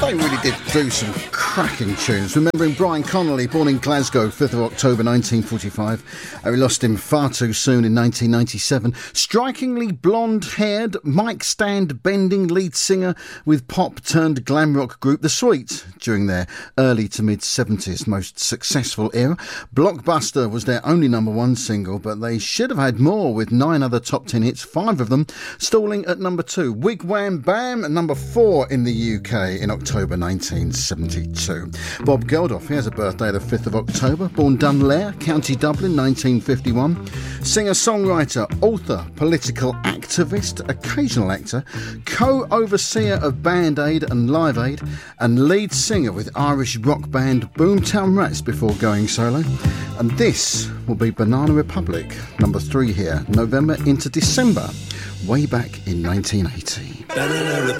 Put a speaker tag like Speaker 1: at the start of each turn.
Speaker 1: They really did do some cracking tunes. Remembering Brian Connolly, born in Glasgow, 5th of October 1945. We lost him far too soon in 1997. Strikingly blonde-haired, mic-stand bending lead singer with pop-turned-glam rock group The Sweets during their early to mid-70s most successful era. Blockbuster was their only number one single, but they should have had more, with 9 other top 10 hits, 5 of them stalling at number 2. Wig Wham Bam at number 4 in the UK in October 1972. Bob Geldof, he has a birthday the 5th of October, born Dunleer, County Dublin, 1951. Singer-songwriter, author, political activist, occasional actor, co-overseer of Band Aid and Live Aid, and lead singer with Irish rock band Boomtown Rats before going solo. And this will be Banana Republic, number 3 here, November into December, way back in 1980.
Speaker 2: Banana